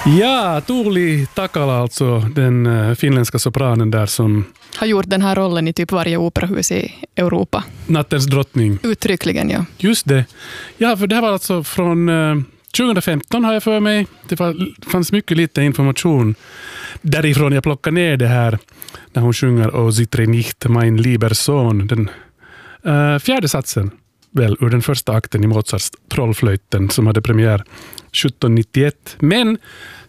Ja, Tuuli Takala, alltså den finländska sopranen där som har gjort den här rollen i typ varje operahus i Europa. Nattens drottning. Uttryckligen, ja. Just det. Ja, för det här var alltså från 2015 har jag för mig. Det fanns mycket lite information därifrån. Jag plockade ner det här när hon sjunger O Zitre nicht mein lieber Sohn. Den fjärde satsen väl ur den första akten i Mozarts Trollflöjten som hade premiär 1791. Men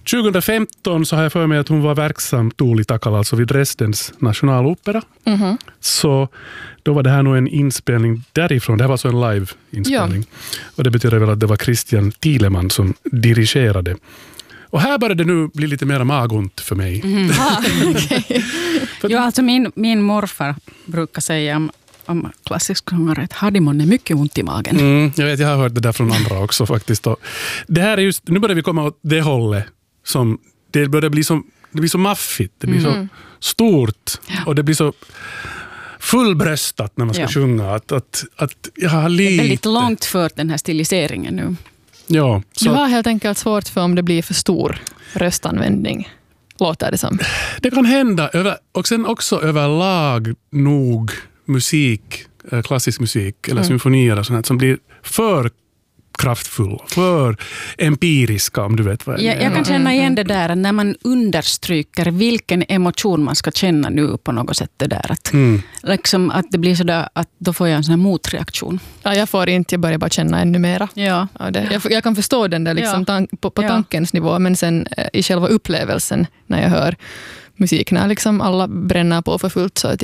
2015 så har jag för mig att hon var verksam, Tuuli Takala, alltså vid Dresdens nationalopera. Mm-hmm. Så då var det här nog en inspelning därifrån. Det här var så en live-inspelning. Ja. Och det betyder väl att det var Christian Thielemann som dirigerade. Och här började det nu bli lite mer magont för mig. Mm. Okay. Ja, alltså min morfar brukar säga om klassisk sångare att hade man mycket ont i magen. Jag vet, jag har hört det där från andra också faktiskt. Och det här är just, nu börjar vi komma åt det hållet som det börjar bli som, det blir så maffigt, det blir så stort och det blir så fullbröstat när man ska sjunga att jag har lite... Det är väldigt långt för den här stiliseringen nu. Ja, så... Du har helt enkelt svårt för om det blir för stor röstanvändning, låter det som. Det kan hända, och sen också överlag nog musik, klassisk musik eller symfonier och sånt som blir för kraftfulla, för empiriska, om du vet vad jag kan känna igen det där när man understryker vilken emotion man ska känna nu på något sätt det där liksom att det blir sådär att då får jag en sån här motreaktion. Ja, jag får inte, jag börjar bara känna ännu mera. Ja. Jag kan förstå den där liksom på tankens nivå, men sen i själva upplevelsen när jag hör musik, när liksom alla bränner på för fullt så att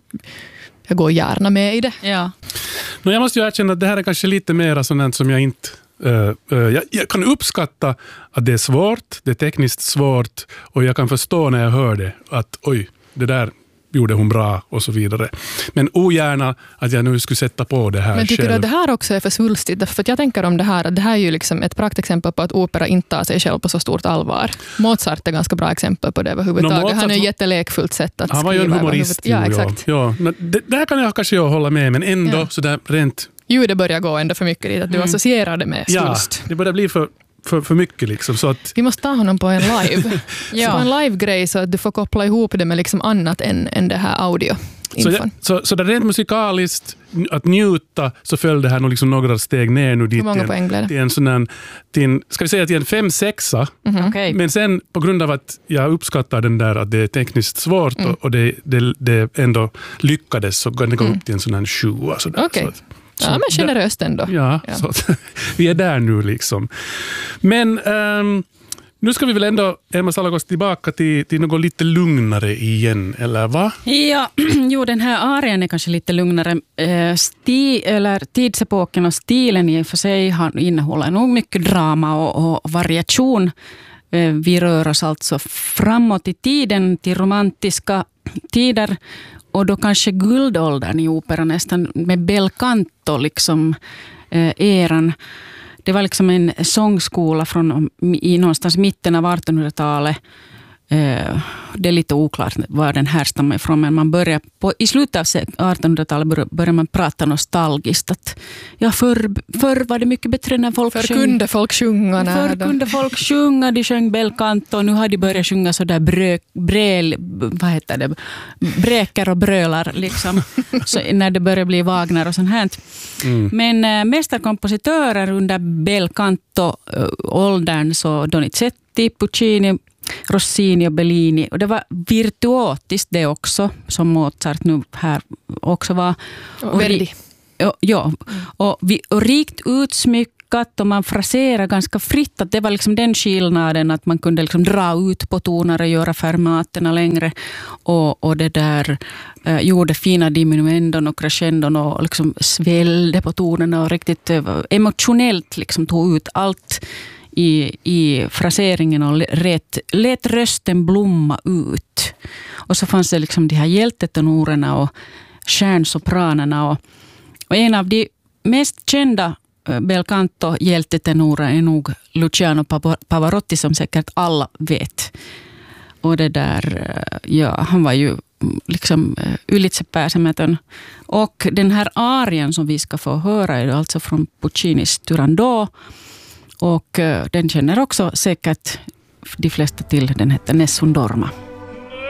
jag går gärna med i det. Ja. Men jag måste ju erkänna att det här är kanske lite mer sådant som jag inte... jag kan uppskatta att det är svårt, det är tekniskt svårt och jag kan förstå när jag hör det att oj, det där gjorde hon bra och så vidare. Men ogärna att jag nu skulle sätta på det här. Men tycker själv. Du att det här också är för svulstigt? För att jag tänker om det här, att det här är ju liksom ett praktexempel på att opera inte tar sig själv på så stort allvar. Mozart är ganska bra exempel på det överhuvudtaget. Han är ju jättelekfullt sätt att skriva. Han var ju en humorist. Ja, exakt. Ja. Det här kan jag kanske hålla med, men ändå så där rent... Det börjar gå ändå för mycket dit, att du associerar det med svulst. Ja, det börjar bli för mycket liksom. Så att... Vi måste ta honom på en live. Så på en live-grej så att du får koppla ihop det med liksom annat än det här audio. Så det är rent musikaliskt att njuta så föll det här nog liksom några steg ner nu dit. Hur många poäng blev det? Till en sån här, ska vi säga till en 5-6. Okay. Men sen på grund av att jag uppskattar den där att det är tekniskt svårt och det ändå lyckades så kan det gå upp till en sån här 7. Okej. Ja, men generöst ändå. Ja. Så vi är där nu liksom. Men nu ska vi väl ändå, Emma Salagos, tillbaka till något lite lugnare igen, eller va? Ja, den här arien är kanske lite lugnare. Tidsepoken och stilen i och för sig innehåller nog mycket drama och variation. Vi rör oss alltså framåt i tiden till romantiska tider. Och då kanske guldåldern i operan nästan med bel canto liksom eran. Det var liksom en sångskola från i någonstans mitten av 1800-talet. Det är lite oklart var den härstammar ifrån, men man börjar i slutet av 1800-talet börjar man prata nostalgiskt att förr var det mycket bättre när folk sjöng. Förr kunde folk sjunga. De sjöng bel canto och nu har de börjat sjunga sådär bräker och brölar liksom. Så när det börjar bli Wagner och sånt här. Men mästerkompositörer under bel canto-åldern så Donizetti, Puccini, Rossini och Bellini. Och det var virtuotiskt det också, som Mozart nu här också var. Och Verdi. Och rikt utsmyckat och man fraserar ganska fritt. Att det var liksom den skillnaden att man kunde liksom dra ut på toner och göra fermaterna längre. Och det där gjorde fina diminuendon och crescendon och liksom svällde på tonerna och riktigt emotionellt liksom tog ut allt i fraseringen och lät rösten blomma ut. Och så fanns det liksom de här hjältetonorerna och stjärnsopranerna och en av de mest kända bel canto hjältetenorer är nog Luciano Pavarotti, som säkert alla vet. Och det där, han var ju liksom ylitsepääsemätön. Och den här arien som vi ska få höra är alltså från Puccinis Turandot. Och den känner också säkert de flesta till. Den heter Nessun Dorma.